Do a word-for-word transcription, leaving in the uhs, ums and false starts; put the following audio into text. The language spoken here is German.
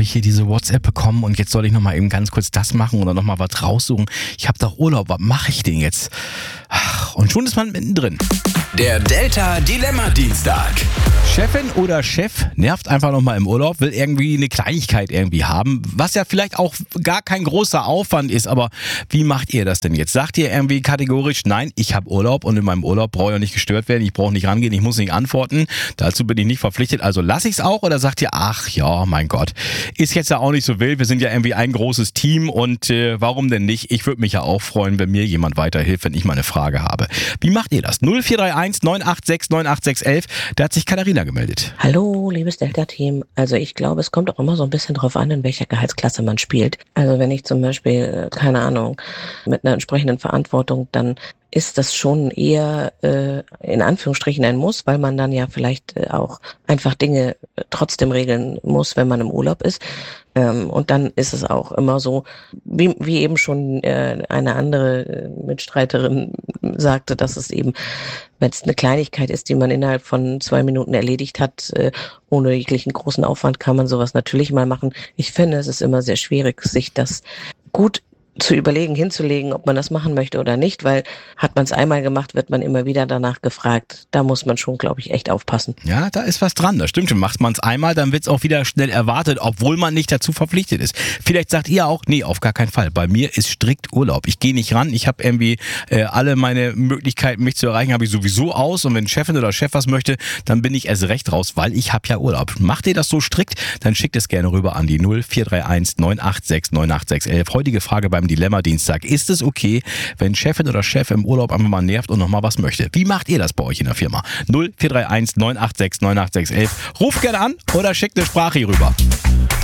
ich hier diese WhatsApp bekommen und jetzt soll ich nochmal eben ganz kurz das machen oder nochmal was raussuchen. Ich habe doch Urlaub, was mache ich denn jetzt? Ach, und schon ist man mittendrin. Der Delta Dilemma Dienstag. Chefin oder Chef nervt einfach nochmal im Urlaub, will irgendwie eine Kleinigkeit irgendwie haben, was ja vielleicht auch gar kein großer Aufwand ist, aber wie macht ihr das denn jetzt? Sagt ihr irgendwie kategorisch, nein, ich habe Urlaub und in meinem Urlaub brauche ich auch nicht gestört werden, ich brauche nicht rangehen, ich muss nicht antworten, dazu bin ich nicht verpflichtet, also lasse ich es auch, oder sagt ihr, ach ja, mein Gott, ist jetzt ja auch nicht so wild, wir sind ja irgendwie ein großes Team und äh, warum denn nicht? Ich würde mich ja auch freuen, wenn mir jemand weiterhilft, wenn ich mal eine Frage habe. Wie macht ihr das? null vier drei eins neun acht sechs neun acht sechs eins eins, da hat sich Katharina gemeldet. Hallo, liebes Delta-Team. Also ich glaube, es kommt auch immer so ein bisschen drauf an, in welcher Gehaltsklasse man spielt. Also wenn ich zum Beispiel, keine Ahnung, mit einer entsprechenden Verantwortung, dann ist das schon eher äh, in Anführungsstrichen ein Muss, weil man dann ja vielleicht äh, auch einfach Dinge äh, trotzdem regeln muss, wenn man im Urlaub ist. Ähm, und dann ist es auch immer so, wie, wie eben schon äh, eine andere äh, Mitstreiterin sagte, dass es eben, wenn es eine Kleinigkeit ist, die man innerhalb von zwei Minuten erledigt hat, äh, ohne jeglichen großen Aufwand, kann man sowas natürlich mal machen. Ich finde, es ist immer sehr schwierig, sich das gut zu überlegen, hinzulegen, ob man das machen möchte oder nicht, weil hat man es einmal gemacht, wird man immer wieder danach gefragt. Da muss man schon, glaube ich, echt aufpassen. Ja, da ist was dran, das stimmt schon. Macht man es einmal, dann wird es auch wieder schnell erwartet, obwohl man nicht dazu verpflichtet ist. Vielleicht sagt ihr auch, nee, auf gar keinen Fall. Bei mir ist strikt Urlaub. Ich gehe nicht ran, ich habe irgendwie äh, alle meine Möglichkeiten, mich zu erreichen, habe ich sowieso aus, und wenn Chefin oder Chef was möchte, dann bin ich erst recht raus, weil ich habe ja Urlaub. Macht ihr das so strikt, dann schickt es gerne rüber an die null vier drei eins neun acht sechs neun acht sechs eins eins. Heutige Frage beim Dilemma-Dienstag. Ist es okay, wenn Chefin oder Chef im Urlaub einfach mal nervt und nochmal was möchte? Wie macht ihr das bei euch in der Firma? null vier drei eins neun acht sechs neun acht sechs eins eins. Ruft gerne an oder schickt eine Sprache hier rüber.